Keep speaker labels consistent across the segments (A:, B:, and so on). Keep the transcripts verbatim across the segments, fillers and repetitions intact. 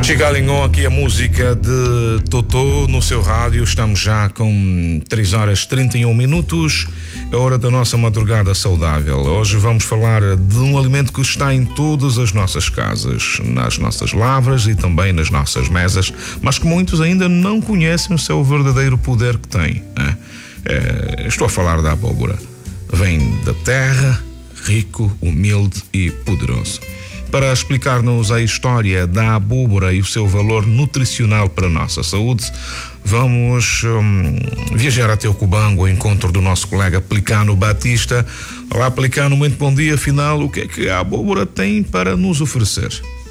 A: Chigalingon, aqui a música de Totó no seu rádio. Estamos já com três horas e trinta e um minutos. É hora da nossa madrugada saudável. Hoje vamos falar de um alimento que está em todas as nossas casas, nas nossas lavras e também nas nossas mesas, mas que muitos ainda não conhecem o seu verdadeiro poder que tem. Né? É, estou a falar da abóbora. Vem da terra, rico, humilde e poderoso. Para explicar-nos a história da abóbora e o seu valor nutricional para a nossa saúde, vamos hum, viajar até o Cubango, ao encontro do nosso colega Pelicano Batista. Olá, Pelicano, muito bom dia. Afinal, o que é que a abóbora tem para nos oferecer?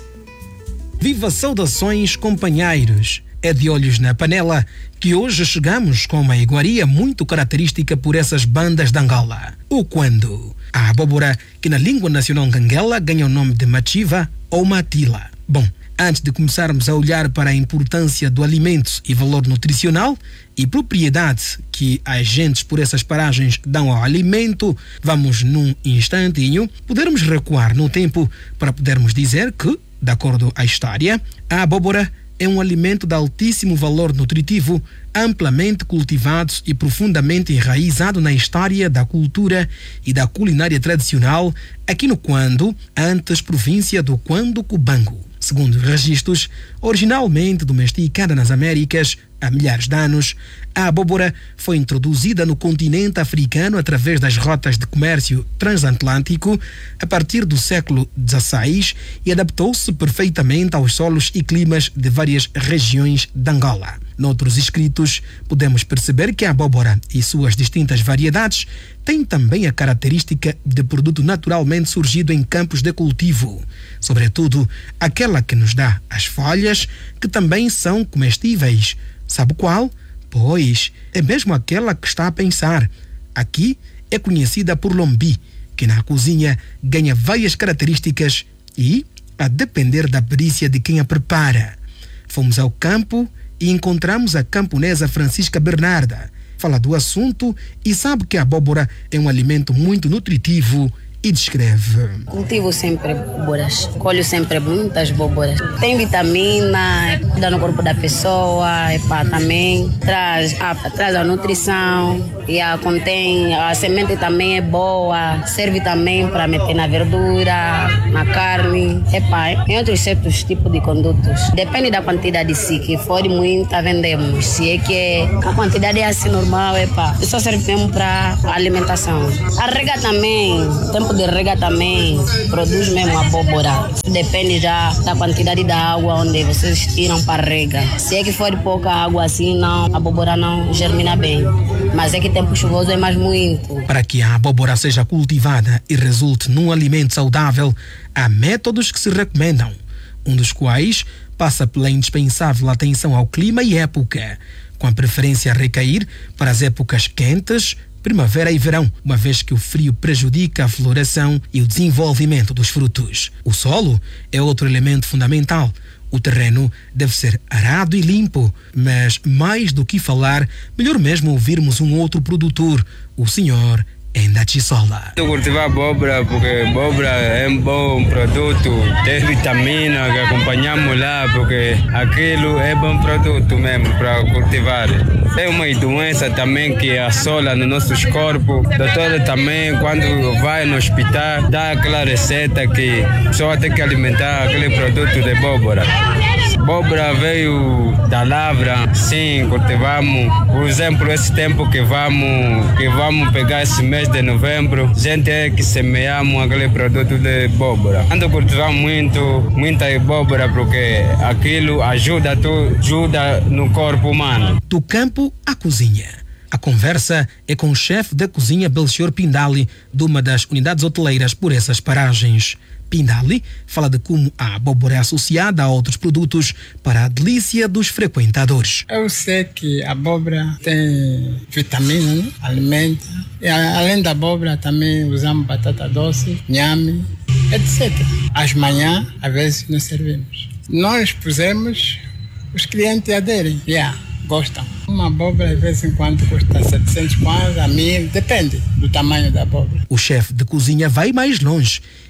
B: Viva saudações, companheiros! É de olhos na panela que hoje chegamos com uma iguaria muito característica por essas bandas de Angola. O quando? A abóbora, que na língua nacional ganguela ganha o nome de machiva ou matila. Bom, antes de começarmos a olhar para a importância do alimento e valor nutricional e propriedade que agentes por essas paragens dão ao alimento, vamos num instantinho podermos recuar no tempo para podermos dizer que, de acordo à história, a abóbora é um alimento de altíssimo valor nutritivo, amplamente cultivado e profundamente enraizado na história da cultura e da culinária tradicional aqui no Quando, antes província do Quando Cubango. Segundo registros, originalmente domesticada nas Américas há milhares de anos, a abóbora foi introduzida no continente africano através das rotas de comércio transatlântico a partir do século dezasseis e adaptou-se perfeitamente aos solos e climas de várias regiões de Angola. Noutros escritos, podemos perceber que a abóbora e suas distintas variedades têm também a característica de produto naturalmente surgido em campos de cultivo, sobretudo aquela que nos dá as folhas, que também são comestíveis. Sabe qual? Pois é mesmo aquela que está a pensar. Aqui é conhecida por lombi, que na cozinha ganha várias características e, a depender da perícia de quem a prepara. Fomos ao campo e encontramos a camponesa Francisca Bernarda. Fala do assunto e sabe que a abóbora é um alimento muito nutritivo e descreve.
C: Cultivo sempre abóboras, colho sempre muitas abóboras. Tem vitamina, dá no corpo da pessoa, epá, também traz a, traz a nutrição, e a, contém, a semente também é boa, serve também para meter na verdura, na carne, epá, em outros certos tipos de condutos. Depende da quantidade, se que for muita, vendemos. Se é que a quantidade é assim normal, epá, só serve mesmo para alimentação. A rega também, tempo de rega também produz mesmo abóbora. Depende já da quantidade da água onde vocês tiram para rega. Se é que for pouca água assim, não, a abóbora não germina bem. Mas é que tempo chuvoso é mais muito.
B: Para que a abóbora seja cultivada e resulte num alimento saudável, há métodos que se recomendam, um dos quais passa pela indispensável atenção ao clima e época, com a preferência a recair para as épocas quentes, primavera e verão, uma vez que o frio prejudica a floração e o desenvolvimento dos frutos. O solo é outro elemento fundamental. O terreno deve ser arado e limpo, mas mais do que falar, melhor mesmo ouvirmos um outro produtor, o senhor Endachisola.
D: Eu cultivo abóbora porque abóbora é um bom produto, tem vitamina que acompanhamos lá, porque aquilo é bom produto mesmo para cultivar. Tem uma doença também que assola nos nossos corpos. O doutor também, quando vai no hospital, dá aquela receita que a pessoa tem que alimentar aquele produto de abóbora. Abóbora veio da lavra, sim, cultivamos. Por exemplo, esse tempo que vamos, que vamos pegar esse mês de novembro, a gente é que semeamos aquele produto de abóbora. Quando cultivamos muito, muita abóbora, porque aquilo ajuda, ajuda no corpo humano.
B: Do campo à cozinha. A conversa é com o chefe da cozinha Belchior Pindali, de uma das unidades hoteleiras por essas paragens. Pindali fala de como a abóbora é associada a outros produtos para a delícia dos frequentadores.
E: Eu sei que a abóbora tem vitamina, né? Alimenta. E além da abóbora também usamos batata doce, nhame, etcétera. Às manhãs, às vezes, nós servimos. Nós pusemos, os clientes aderem. Yeah. Gostam. Uma abóbora, de vez em quando, custa setecentos kwanza, a mil, depende do tamanho da abóbora.
B: O chefe de cozinha vai mais longe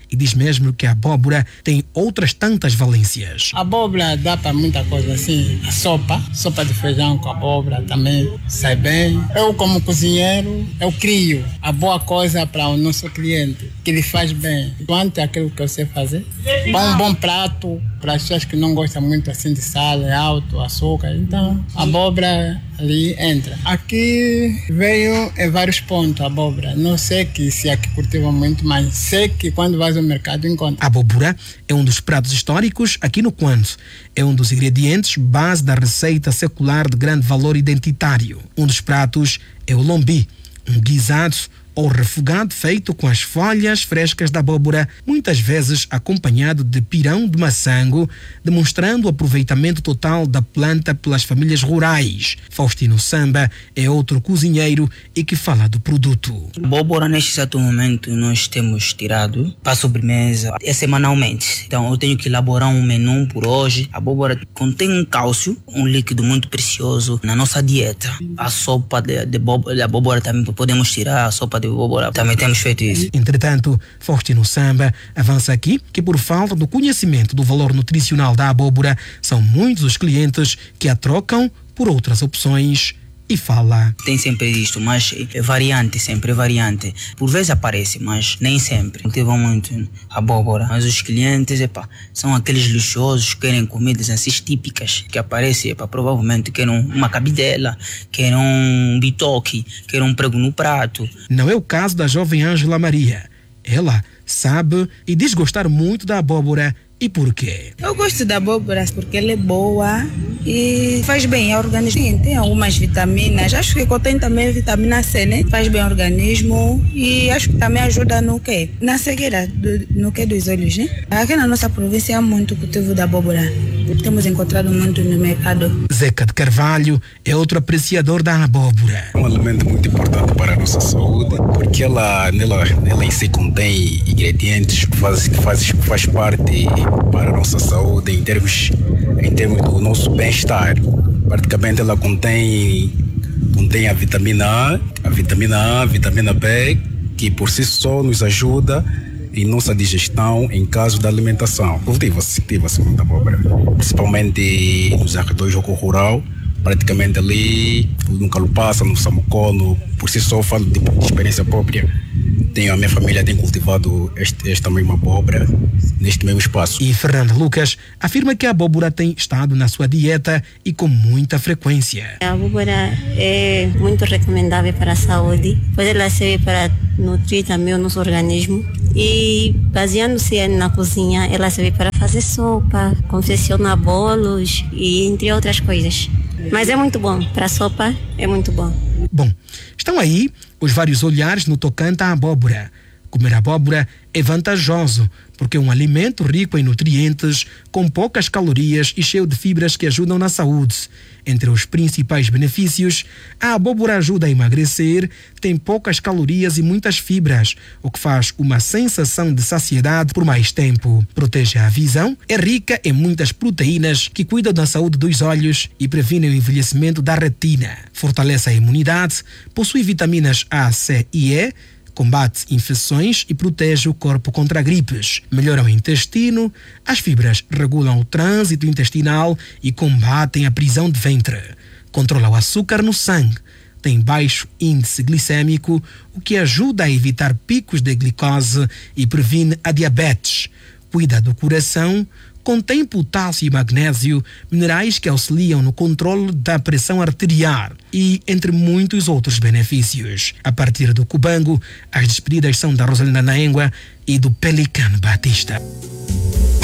B: e diz mesmo que a abóbora tem outras tantas valências.
E: A abóbora dá para muita coisa, assim, a sopa, sopa de feijão com abóbora também sai bem. Eu, como cozinheiro, eu crio a boa coisa para o nosso cliente, que lhe faz bem. Quanto é aquilo que eu sei fazer, um bom prato para as pessoas que não gostam muito assim de sal, alto, açúcar, então a abóbora ali entra. Aqui veio em vários pontos a abóbora. Não sei que se aqui cultiva muito, mas sei que quando vais ao mercado encontra.
B: A abóbora é um dos pratos históricos aqui no Quando. É um dos ingredientes base da receita secular de grande valor identitário. Um dos pratos é o lombi, um guisado ou refogado feito com as folhas frescas da abóbora, muitas vezes acompanhado de pirão de maçango, demonstrando o aproveitamento total da planta pelas famílias rurais. Faustino Samba é outro cozinheiro e que fala do produto.
F: A abóbora, neste exato momento, nós temos tirado para a sobremesa, é semanalmente. Então eu tenho que elaborar um menu por hoje. A abóbora contém um cálcio, um líquido muito precioso na nossa dieta. A sopa de, de, de abóbora também podemos tirar, a sopa de abóbora, também temos feito isso.
B: Entretanto, Faustino Samba avança aqui que por falta do conhecimento do valor nutricional da abóbora, são muitos os clientes que a trocam por outras opções. E fala.
F: Tem sempre isto, mas é variante, sempre é variante. Por vezes aparece, mas nem sempre. Cultivam muito abóbora. Mas os clientes, epa, são aqueles luxuosos que querem comidas assim típicas, que aparecem, epa, provavelmente querem uma cabidela, querem um bitoque, querem um prego no prato.
B: Não é o caso da jovem Ângela Maria. Ela sabe e diz gostar muito da abóbora. E por quê?
G: Eu gosto da abóbora porque ela é boa e faz bem ao organismo. Sim, tem algumas vitaminas. Acho que contém também vitamina C, né? Faz bem ao organismo e acho que também ajuda no quê? Na cegueira, do, no quê dos olhos, né? Aqui na nossa província há muito cultivo da abóbora. Temos encontrado muito no mercado.
B: Zeca de Carvalho é outro apreciador da abóbora.
H: É um alimento muito importante para a nossa saúde, porque ela, nela, ela em si contém ingredientes que faz, que faz, faz parte para a nossa saúde em termos, em termos do nosso bem-estar. Praticamente ela contém, contém a vitamina A, a vitamina A, a vitamina B, que por si só nos ajuda em nossa digestão em caso da alimentação. Cultiva-se, cultiva-se muita abóbora, principalmente nos arredores do rural, praticamente ali, no Calupassa, no Samucono, por si só falo de experiência própria. Tenho, a minha família tem cultivado este, esta mesma abóbora neste mesmo espaço.
B: E Fernando Lucas afirma que a abóbora tem estado na sua dieta e com muita frequência.
I: A abóbora é muito recomendável para a saúde, pois ela serve para nutrir também o nosso organismo e, baseando-se na cozinha, ela serve para fazer sopa, confeccionar bolos e entre outras coisas. Mas é muito bom, para a sopa é muito bom.
B: Bom, estão aí os vários olhares no tocante à abóbora. Comer abóbora é vantajoso porque é um alimento rico em nutrientes, com poucas calorias e cheio de fibras que ajudam na saúde. Entre os principais benefícios, a abóbora ajuda a emagrecer, tem poucas calorias e muitas fibras, o que faz uma sensação de saciedade por mais tempo. Protege a visão, é rica em muitas proteínas que cuidam da saúde dos olhos e previnem o envelhecimento da retina. Fortalece a imunidade, possui vitaminas A, C e E, combate infecções e protege o corpo contra gripes. Melhora o intestino, as fibras regulam o trânsito intestinal e combatem a prisão de ventre. Controla o açúcar no sangue, tem baixo índice glicêmico, o que ajuda a evitar picos de glicose e previne a diabetes. Cuida do coração, contém potássio e magnésio, minerais que auxiliam no controle da pressão arterial e entre muitos outros benefícios. A partir do Cubango, as despedidas são da Rosalina Naengua e do Pelicano Batista.